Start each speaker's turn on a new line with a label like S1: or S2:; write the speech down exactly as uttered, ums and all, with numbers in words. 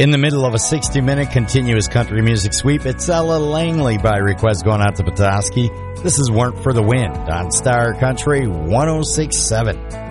S1: In the middle of a sixty-minute continuous country music sweep, it's Ella Langley by request going out to Petoskey. This is Weren't for the Wind on Star Country one oh six point seven.